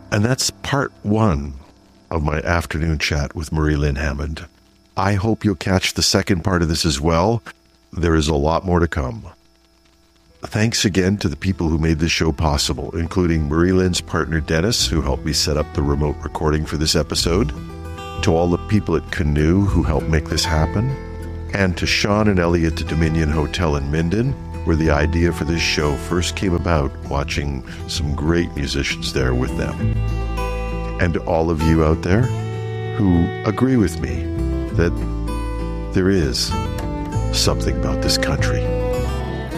And that's part one of my afternoon chat with Marie Lynn Hammond. I hope you'll catch the second part of this as well. There is a lot more to come. Thanks again to the people who made this show possible, including Marie Lynn's partner Dennis, who helped me set up the remote recording for this episode, to all the people at Canoe who helped make this happen, and to Sean and Elliot at Dominion Hotel in Minden, where the idea for this show first came about, watching some great musicians there with them. And to all of you out there who agree with me that there is something about this country